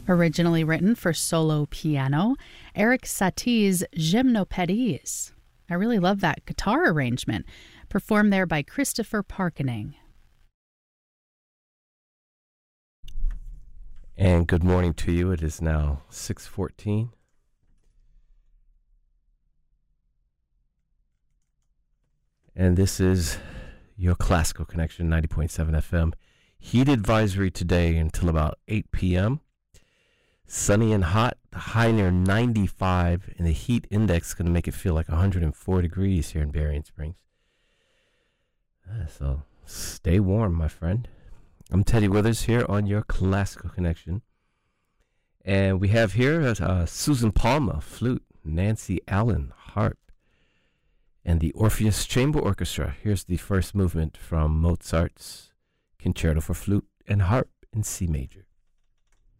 Originally written for solo piano, Eric Satie's Gymnopédies. I really love that guitar arrangement, performed there by Christopher Parkening. And good morning to you. It is now 6:14. And this is your Classical Connection 90.7 FM. Heat advisory today until about 8 p.m. Sunny and hot, the high near 95, and the heat index is going to make it feel like 104 degrees here in Berrien Springs. So stay warm, my friend. I'm Teddy Withers here on your Classical Connection. And we have here Susan Palma, flute, Nancy Allen, harp, and the Orpheus Chamber Orchestra. Here's the first movement from Mozart's Concerto for Flute and Harp in C major.